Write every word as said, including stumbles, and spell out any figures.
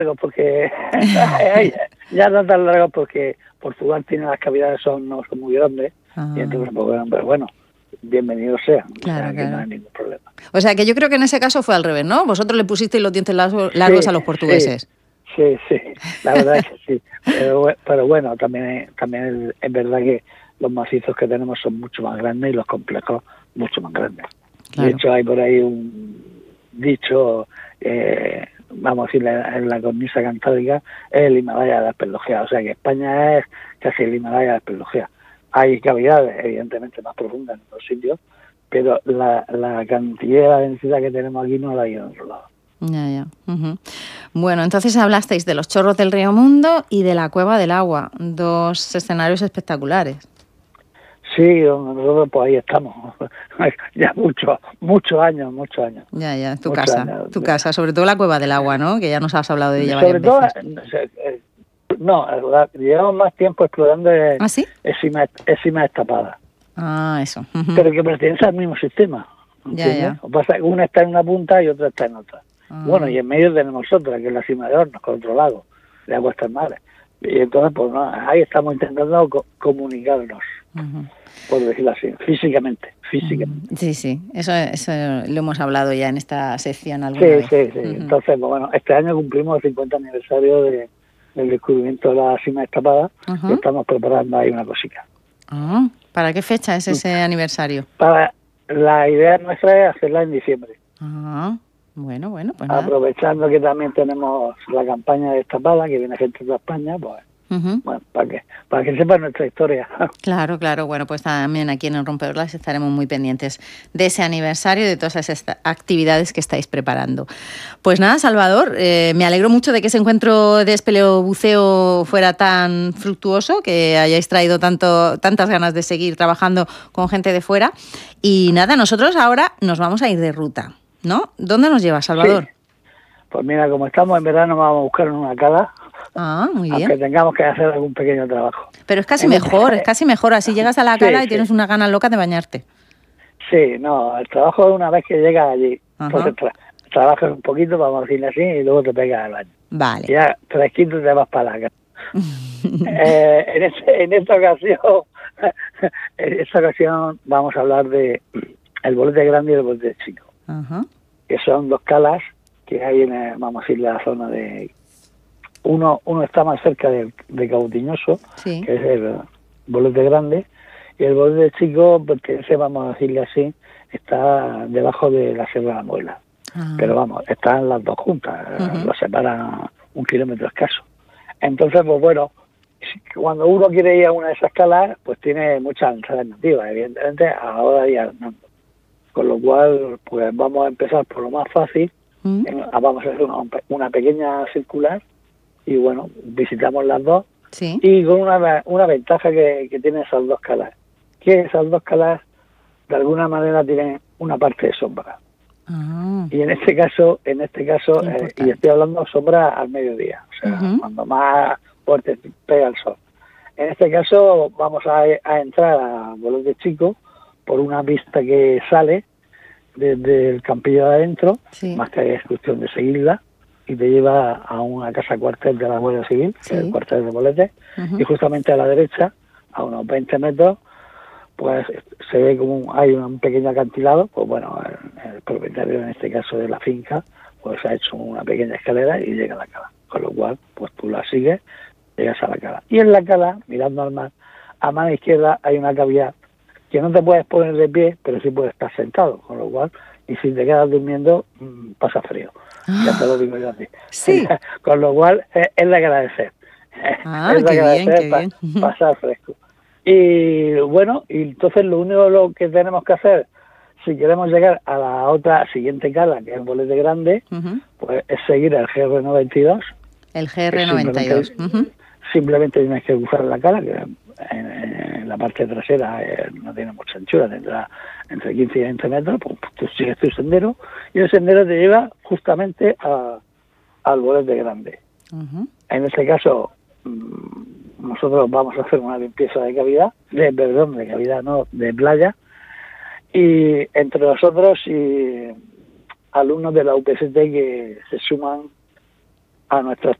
porque ya no tan largo porque Portugal tiene las cavidades son no son muy grandes ah. y entonces pues, bueno, pero bueno, bienvenido sea, claro, o sea, claro. que no hay ningún problema. O sea que yo creo que en ese caso fue al revés, ¿no? Vosotros le pusisteis los dientes largos, largos sí, a los portugueses. Sí, sí, sí, la verdad es que sí, pero, pero bueno, también también es, es verdad que los macizos que tenemos son mucho más grandes y los complejos mucho más grandes. Claro. De hecho hay por ahí un dicho, eh, vamos a decir, en la cornisa cantábrica, es el Himalaya de las Perlogeas, o sea que España es casi el Himalaya de las Perlogeas. Hay cavidades evidentemente más profundas en otros sitios, pero la, la cantidad, la densidad que tenemos aquí no la hay en otro lado. Ya, ya. Uh-huh. Bueno, entonces hablasteis de los chorros del Río Mundo y de la Cueva del Agua, dos escenarios espectaculares. Sí, nosotros pues ahí estamos, ya muchos, muchos años, muchos años. Ya, ya, tu casa, años. tu casa, sobre todo la Cueva del Agua, ¿no? Que ya nos has hablado de ella sobre varias todo, veces. No, llevamos más tiempo explorando ¿Ah, sí? Encima, encima destapada. Ah, eso. Uh-huh. Pero que pertenece al mismo sistema, ¿entiendes? Ya, ya. Lo que pasa es que una está en una punta y otra está en otra. Ah. Bueno, y en medio tenemos otra, que es la cima de Hornos, con otro lago, de aguas termales. Y entonces, pues no, ahí estamos intentando co- comunicarnos. Uh-huh. Por decirlo así, físicamente, físicamente. Sí, sí, eso, eso lo hemos hablado ya en esta sección alguna sí, vez. Sí, sí, uh-huh. Entonces, bueno, este año cumplimos el cincuenta aniversario de, del descubrimiento de la cima destapada, uh-huh. y estamos preparando ahí una cosita. Uh-huh. ¿Para qué fecha es ese uh-huh. aniversario? Para La idea nuestra es hacerla en diciembre. Uh-huh. Bueno, bueno, pues nada. Aprovechando que también tenemos la campaña de destapada, que viene gente de España, pues... Uh-huh. Bueno, para que, para que sepan nuestra historia. Claro, claro. Bueno, pues también aquí en el Rompeolas estaremos muy pendientes de ese aniversario y de todas esas actividades que estáis preparando. Pues nada, Salvador, eh, me alegro mucho de que ese encuentro de espeleobuceo fuera tan fructuoso, que hayáis traído tanto, tantas ganas de seguir trabajando con gente de fuera. Y nada, nosotros ahora nos vamos a ir de ruta, ¿no? ¿Dónde nos lleva, Salvador? Sí. Pues mira, como estamos en verano, vamos a buscar una cala. Ah, muy bien. Aunque tengamos que hacer algún pequeño trabajo. Pero es casi en mejor, este... es casi mejor. Así llegas a la cala sí, y tienes sí. una gana loca de bañarte. Sí, no, el trabajo es una vez que llegas allí. Ajá. Entonces tra- trabajas un poquito, vamos a decirle así, y luego te pegas al baño. Vale. Y ya fresquito te vas para la cala. eh, en, este, en esta ocasión, en esta ocasión vamos a hablar de el bolete grande y el bolete chico. Ajá. Que son dos calas que hay en, el, vamos a decir, la zona de... Uno uno está más cerca de, de Cautiñoso, sí. que es el bolete grande, y el bolete chico pertenece, vamos a decirle así, está debajo de la Sierra de la Muela. Ah. Pero vamos, están las dos juntas, uh-huh. Lo separan un kilómetro escaso. Entonces, pues bueno, cuando uno quiere ir a una de esas calas, pues tiene muchas alternativas, evidentemente, a la hora de ir andando. Con lo cual, pues vamos a empezar por lo más fácil, uh-huh. en, vamos a hacer una, una pequeña circular, y bueno, visitamos las dos, sí. Y con una, una ventaja que, que tienen esas dos calas, que esas dos calas de alguna manera tienen una parte de sombra. Ah. Y en este caso, en este caso, eh, y estoy hablando sombra al mediodía, o sea, uh-huh. cuando más fuerte pega el sol. En este caso vamos a, a entrar a Bolete Chico por una pista que sale desde el campillo de adentro, sí. Más que es cuestión de seguirla, y te lleva a una casa cuartel de la Guardia Civil, sí. Que es el cuartel de Bolete, uh-huh. y justamente a la derecha, a unos veinte metros, pues se ve como un, hay un pequeño acantilado, pues bueno, el, el propietario en este caso de la finca, pues ha hecho una pequeña escalera y llega a la cala, con lo cual, pues tú la sigues, llegas a la cala. Y en la cala, mirando al mar, a mano izquierda hay una cavidad que no te puedes poner de pie, pero sí puedes estar sentado, con lo cual, y si te quedas durmiendo, mmm, pasa frío. Ya te lo digo yo a ti. Sí. Con lo cual, es, es de agradecer. Ah, es de qué agradecer bien, qué pa, bien. Pasar fresco. Y bueno, y entonces lo único lo que tenemos que hacer, si queremos llegar a la otra siguiente cala, que es el Bolete Grande, uh-huh. pues es seguir el G R noventa y dos. El G R noventa y dos. Simplemente, uh-huh. simplemente tienes que cruzar la cala, que en, en la parte trasera eh, no tiene mucha anchura, tendrá entre quince y veinte metros, pues tú sigues tu sendero, y el sendero te lleva justamente a, al Bolete Grande. Uh-huh. En este caso, mmm, nosotros vamos a hacer una limpieza de cavidad, de perdón, de cavidad no, de playa, y entre nosotros y alumnos de la U P C T que se suman a nuestros